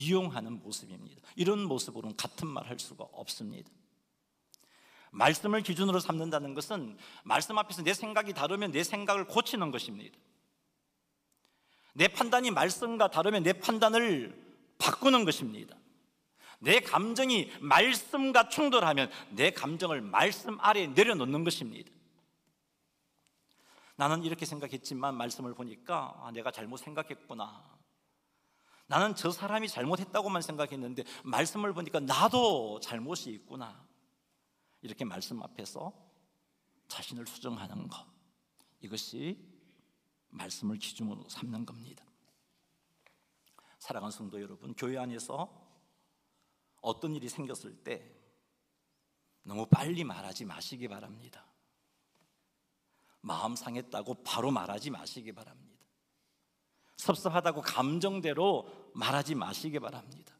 이용하는 모습입니다. 이런 모습으로는 같은 말 할 수가 없습니다. 말씀을 기준으로 삼는다는 것은 말씀 앞에서 내 생각이 다르면 내 생각을 고치는 것입니다. 내 판단이 말씀과 다르면 내 판단을 바꾸는 것입니다. 내 감정이 말씀과 충돌하면 내 감정을 말씀 아래에 내려놓는 것입니다. 나는 이렇게 생각했지만 말씀을 보니까 내가 잘못 생각했구나. 나는 저 사람이 잘못했다고만 생각했는데 말씀을 보니까 나도 잘못이 있구나. 이렇게 말씀 앞에서 자신을 수정하는 것, 이것이 말씀을 기준으로 삼는 겁니다. 사랑하는 성도 여러분, 교회 안에서 어떤 일이 생겼을 때 너무 빨리 말하지 마시기 바랍니다. 마음 상했다고 바로 말하지 마시기 바랍니다. 섭섭하다고 감정대로 말하지 마시기 바랍니다.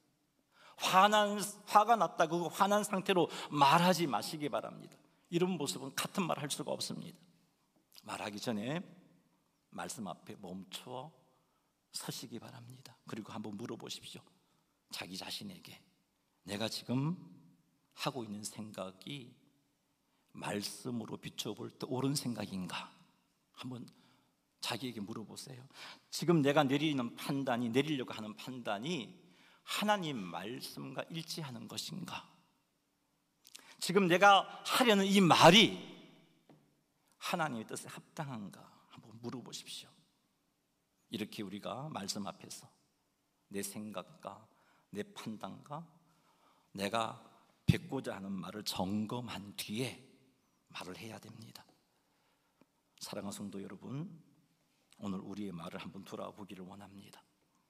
화가 났다고 화난 상태로 말하지 마시기 바랍니다. 이런 모습은 같은 말 할 수가 없습니다. 말하기 전에 말씀 앞에 멈추어 서시기 바랍니다. 그리고 한번 물어보십시오. 자기 자신에게 내가 지금 하고 있는 생각이 말씀으로 비춰볼 때 옳은 생각인가? 한번 자기에게 물어보세요. 지금 내가 내리려고 하는 판단이 하나님 말씀과 일치하는 것인가? 지금 내가 하려는 이 말이 하나님의 뜻에 합당한가? 한번 물어보십시오. 이렇게 우리가 말씀 앞에서 내 생각과 내 판단과 내가 뱉고자 하는 말을 점검한 뒤에 말을 해야 됩니다. 사랑하는 성도 여러분, 오늘 우리의 말을 한번 돌아보기를 원합니다.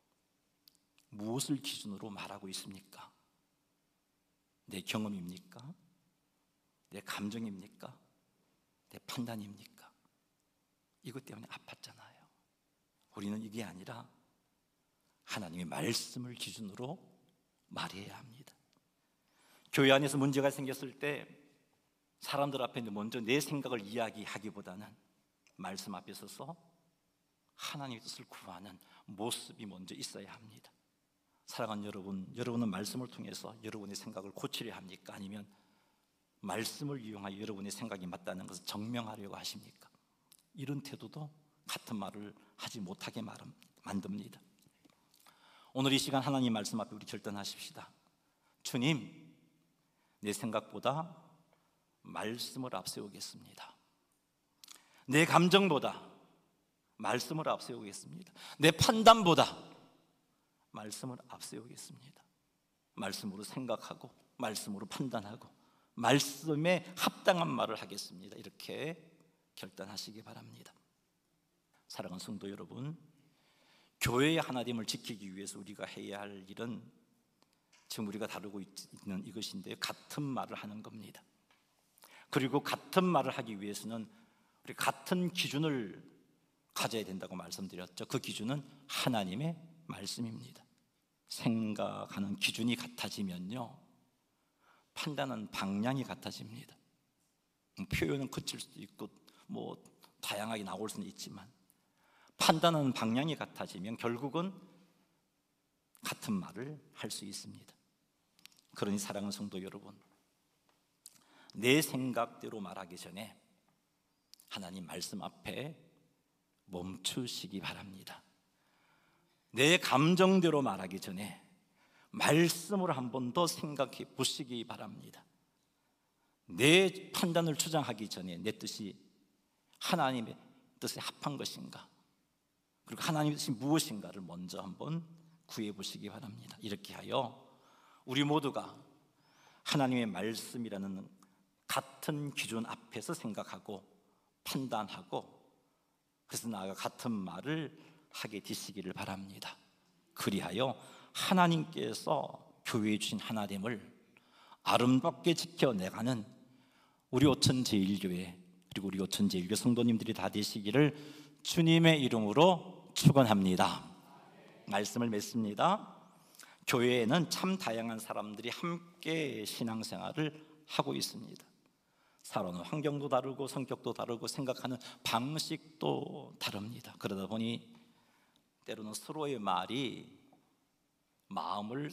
무엇을 기준으로 말하고 있습니까? 내 경험입니까? 내 감정입니까? 내 판단입니까? 이것 때문에 아팠잖아요. 우리는 이게 아니라 하나님의 말씀을 기준으로 말해야 합니다. 교회 안에서 문제가 생겼을 때 사람들 앞에 먼저 내 생각을 이야기하기보다는 말씀 앞에 서서 하나님의 뜻을 구하는 모습이 먼저 있어야 합니다. 사랑하는 여러분, 여러분은 말씀을 통해서 여러분의 생각을 고치려 합니까? 아니면 말씀을 이용하여 여러분의 생각이 맞다는 것을 증명하려고 하십니까? 이런 태도도 같은 말을 하지 못하게 만듭니다. 오늘 이 시간 하나님 말씀 앞에 우리 결단하십시다. 주님, 내 생각보다 말씀을 앞세우겠습니다. 내 감정보다 말씀을 앞세우겠습니다. 내 판단보다 말씀을 앞세우겠습니다. 말씀으로 생각하고 말씀으로 판단하고 말씀에 합당한 말을 하겠습니다. 이렇게 결단하시기 바랍니다. 사랑하는 성도 여러분, 교회의 하나님을 지키기 위해서 우리가 해야 할 일은 지금 우리가 다루고 있는 이것인데요, 같은 말을 하는 겁니다. 그리고 같은 말을 하기 위해서는 우리 같은 기준을 가져야 된다고 말씀드렸죠. 그 기준은 하나님의 말씀입니다. 생각하는 기준이 같아지면요, 판단은 방향이 같아집니다. 표현은 거칠 수도 있고 다양하게 나올 수는 있지만 판단은 방향이 같아지면 결국은 같은 말을 할 수 있습니다. 그러니 사랑하는 성도 여러분, 내 생각대로 말하기 전에 하나님 말씀 앞에 멈추시기 바랍니다. 내 감정대로 말하기 전에 말씀으로 한 번 더 생각해 보시기 바랍니다. 내 판단을 주장하기 전에 내 뜻이 하나님의 뜻에 합한 것인가, 그리고 하나님의 뜻이 무엇인가를 먼저 한번 구해 보시기 바랍니다. 이렇게 하여 우리 모두가 하나님의 말씀이라는 같은 기준 앞에서 생각하고 판단하고, 그래서 나아가 같은 말을 하게 되시기를 바랍니다. 그리하여 하나님께서 교회에 주신 하나됨을 아름답게 지켜내가는 우리 오천제일교회, 그리고 우리 오천제일교 성도님들이 다 되시기를 주님의 이름으로 축원합니다. 말씀을 맺습니다. 교회에는 참 다양한 사람들이 함께 신앙생활을 하고 있습니다. 살아오는 환경도 다르고 성격도 다르고 생각하는 방식도 다릅니다. 그러다 보니 때로는 서로의 말이 마음을